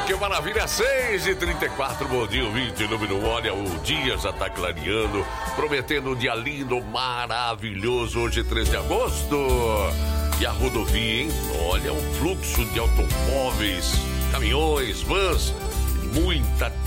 que maravilha, 6h34, bom dia, ouvinte número 1. Olha, o dia já tá clareando, prometendo um dia lindo, maravilhoso, hoje 3 de agosto. E a rodovia, hein? Olha, um fluxo de automóveis, caminhões, vans, muita